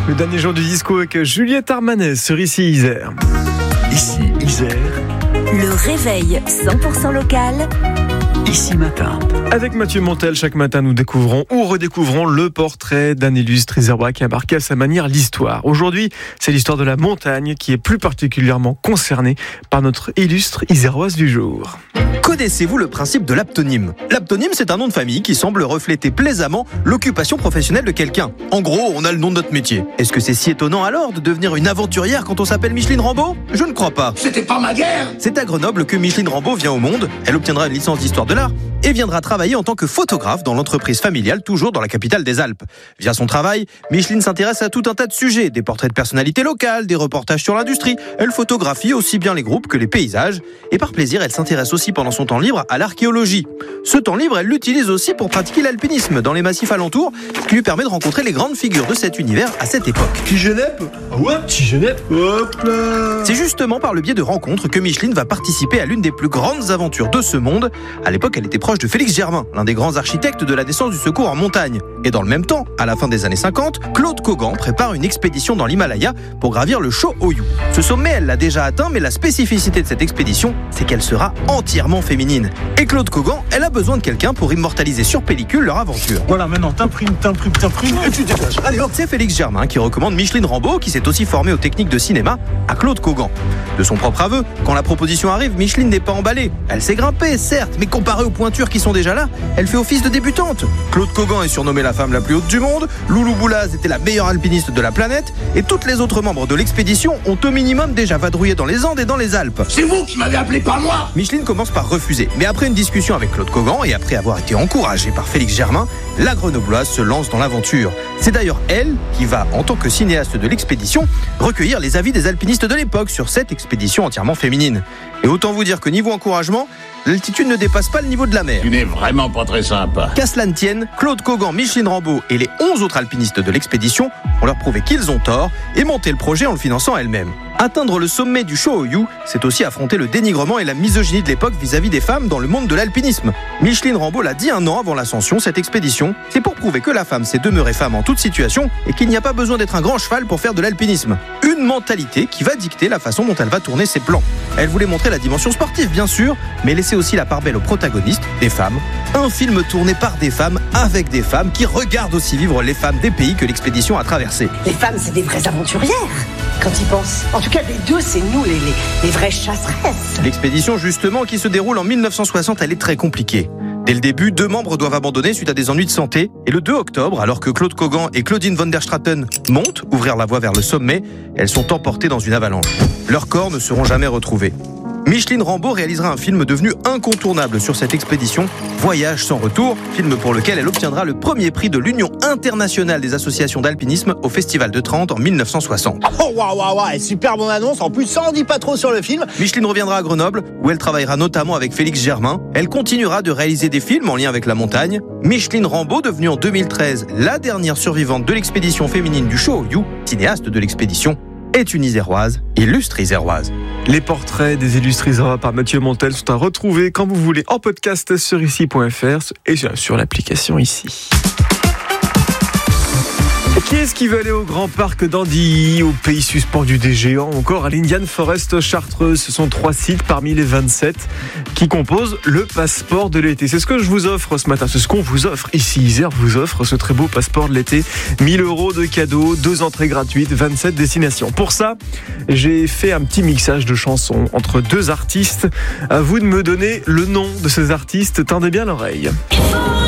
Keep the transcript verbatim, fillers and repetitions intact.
Le dernier jour du disco avec Juliette Armanet sur Ici Isère. Ici Isère. Le réveil cent pour cent local. Ici Matin. Avec Mathieu Montel, chaque matin nous découvrons ou redécouvrons le portrait d'un illustre isérois qui a marqué à sa manière l'histoire. Aujourd'hui, c'est l'histoire de la montagne qui est plus particulièrement concernée par notre illustre iséroise du jour. Connaissez-vous le principe de l'aptonyme ? L'aptonyme, c'est un nom de famille qui semble refléter plaisamment l'occupation professionnelle de quelqu'un. En gros, on a le nom de notre métier. Est-ce que c'est si étonnant alors de devenir une aventurière quand on s'appelle Micheline Rambaud ? Je ne crois pas. C'était pas ma guerre ! C'est à Grenoble que Micheline Rambaud vient au monde. Elle obtiendra une licence d'histoire de l'art et viendra travailler en tant que photographe dans l'entreprise familiale, toujours dans la capitale des Alpes. Via son travail, Micheline s'intéresse à tout un tas de sujets, des portraits de personnalités locales, des reportages sur l'industrie. Elle photographie aussi bien les groupes que les paysages. Et par plaisir, elle s'intéresse aussi pendant son temps libre à l'archéologie. Ce temps libre, elle l'utilise aussi pour pratiquer l'alpinisme dans les massifs alentours, ce qui lui permet de rencontrer les grandes figures de cet univers à cette époque. Petit Genep ? Ah ouais, petit Genep ? Hop là ! C'est justement par le biais de rencontres que Micheline va participer à l'une des plus grandes aventures de ce monde. À l'époque, elle était proche de Félix Germain, l'un des grands architectes de la descente du secours en montagne. Et dans le même temps, à la fin des années cinquante, Claude Cogan prépare une expédition dans l'Himalaya pour gravir le Cho-Oyu. Ce sommet, elle l'a déjà atteint, mais la spécificité de cette expédition, c'est qu'elle sera entièrement féminine. Et Claude Cogan, elle a besoin de quelqu'un pour immortaliser sur pellicule leur aventure. Voilà, maintenant t'imprimes, t'imprimes, t'imprimes et tu dégages. Allez hop ! C'est Félix Germain qui recommande Micheline Rambaud, qui s'est aussi formée aux techniques de cinéma, à Claude Cogan. De son propre aveu, quand la proposition arrive, Micheline n'est pas emballée. Elle sait grimper, certes, mais comparée aux pointures qui sont déjà là, elle fait office de débutante. Claude Cogan est surnommée la femme la plus haute du monde, Loulou Boulaz était la meilleure alpiniste de la planète, et toutes les autres membres de l'expédition ont au minimum déjà vadrouillé dans les Andes et dans les Alpes. C'est vous qui m'avez appelé, pas moi ! Micheline commence par refuser, mais après une discussion avec Claude Cogan et après avoir été encouragée par Félix Germain, la Grenobloise se lance dans l'aventure. C'est d'ailleurs elle qui va, en tant que cinéaste de l'expédition, recueillir les avis des alpinistes de l'époque sur cette expédition entièrement féminine. Et autant vous dire que niveau encouragement, l'altitude ne dépasse pas le niveau de la mer. Tu n'es vraiment pas très sympa. Qu'à cela ne tienne, Claude Cogan, Micheline Rambaud et les onze autres alpinistes de l'expédition ont leur prouvé qu'ils ont tort et monté le projet en le finançant elles-mêmes. Atteindre le sommet du Cho-Oyu, c'est aussi affronter le dénigrement et la misogynie de l'époque vis-à-vis des femmes dans le monde de l'alpinisme. Micheline Rambaud l'a dit un an avant l'ascension, cette expédition, c'est pour prouver que la femme sait demeurer femme en toute situation et qu'il n'y a pas besoin d'être un grand cheval pour faire de l'alpinisme. Une mentalité qui va dicter la façon dont elle va tourner ses plans. Elle voulait montrer la dimension sportive, bien sûr, mais laisser aussi la part belle aux protagonistes, des femmes. Un film tourné par des femmes, avec des femmes, qui regardent aussi vivre les femmes des pays que l'expédition a traversés. Les femmes, c'est des vraies aventurières, quand ils pensent. En tout cas, les deux, c'est nous, les, les, les vraies chasseresses. L'expédition, justement, qui se déroule en mille neuf cent soixante, elle est très compliquée. Dès le début, deux membres doivent abandonner suite à des ennuis de santé. Et le deux octobre, alors que Claude Cogan et Claudine von der Straten montent, ouvrir la voie vers le sommet, elles sont emportées dans une avalanche. Leurs corps ne seront jamais retrouvés. Micheline Rambaud réalisera un film devenu incontournable sur cette expédition, Voyage sans retour, film pour lequel elle obtiendra le premier prix de l'Union internationale des associations d'alpinisme au Festival de Trente en mille neuf cent soixante. Oh waouh waouh waouh, super bonne annonce, en plus ça en dit pas trop sur le film. Micheline reviendra à Grenoble, où elle travaillera notamment avec Félix Germain. Elle continuera de réaliser des films en lien avec la montagne. Micheline Rambaud, devenue en deux mille treize la dernière survivante de l'expédition féminine du Cho-Oyu, cinéaste de l'expédition, est une iséroise, illustre iséroise. Les portraits des illustres isérois par Mathieu Montel sont à retrouver quand vous voulez en podcast sur ici point f r et sur l'application Ici. Qui est-ce qui veut aller au Grand Parc d'Andilly, au Pays suspendu des géants, encore à l'Indian Forest Chartreuse? Ce sont trois sites parmi les vingt-sept qui composent le passeport de l'été. C'est ce que je vous offre ce matin, c'est ce qu'on vous offre ici. Isère vous offre ce très beau passeport de l'été. mille euros de cadeaux, deux entrées gratuites, vingt-sept destinations. Pour ça, j'ai fait un petit mixage de chansons entre deux artistes. À vous de me donner le nom de ces artistes. Tendez bien l'oreille.